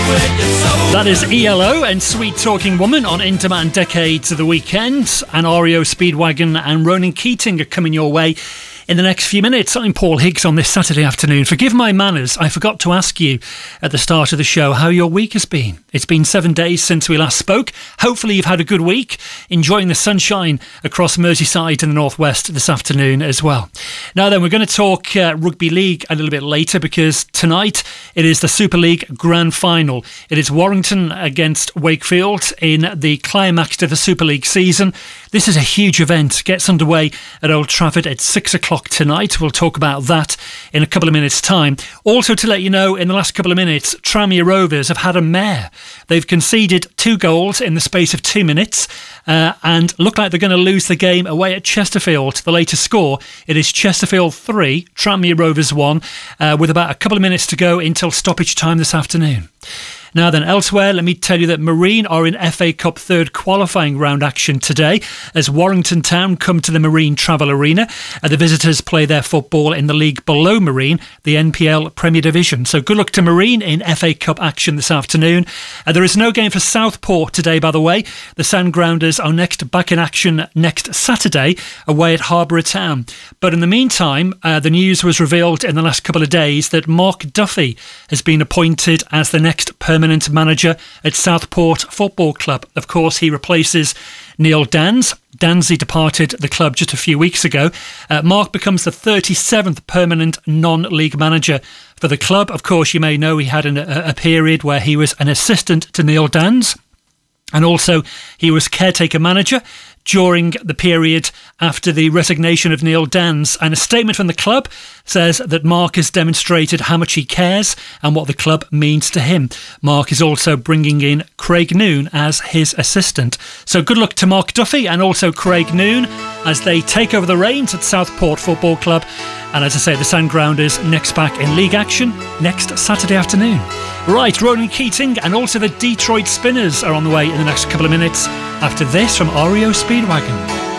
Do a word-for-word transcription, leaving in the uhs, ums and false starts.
That is E L O and Sweet Talking Woman on In Demand Decades of the Weekend. And R E O Speedwagon and Ronan Keating are coming your way in the next few minutes. I'm Paul Higgs on this Saturday afternoon. Forgive my manners, I forgot to ask you at the start of the show how your week has been. It's been seven days since we last spoke. Hopefully you've had a good week, enjoying the sunshine across Merseyside and the northwest this afternoon as well. Now then, we're going to talk uh, rugby league a little bit later, because tonight it is the Super League Grand Final. It is Warrington against Wakefield in the climax to the Super League season. This is a huge event. Gets underway at Old Trafford at six o'clock tonight. We'll talk about that in a couple of minutes' time. Also, to let you know, in the last couple of minutes, Tranmere Rovers have had a mare. They've conceded two goals in the space of two minutes uh, and look like they're going to lose the game away at Chesterfield. The latest score, it is Chesterfield three, Tranmere Rovers one, uh, with about a couple of minutes to go until stoppage time this afternoon. Now then, elsewhere, let me tell you that Marine are in F A Cup third qualifying round action today as Warrington Town come to the Marine Travel Arena. Uh, the visitors play their football in the league below Marine, the N P L Premier Division. So good luck to Marine in F A Cup action this afternoon. Uh, there is no game for Southport today, by the way. The Sandgrounders are next back in action next Saturday away at Harborough Town. But in the meantime, uh, the news was revealed in the last couple of days that Mark Duffy has been appointed as the next permanent Permanent manager at Southport Football Club. Of course, he replaces Neil Dans. Danzy departed the club just a few weeks ago. Uh, Mark becomes the thirty-seventh permanent non-league manager for the club. Of course, you may know he had an, a, a period where he was an assistant to Neil Dans, and also he was caretaker manager during the period after the resignation of Neil Dans. And a statement from the club says that Mark has demonstrated how much he cares and what the club means to him. Mark is also bringing in Craig Noon as his assistant. So good luck to Mark Duffy and also Craig Noon as they take over the reins at Southport Football Club. And as I say, the Sandgrounders next back in league action next Saturday afternoon. Right, Ronan Keating and also the Detroit Spinners are on the way in the next couple of minutes after this from R E O Speedwagon.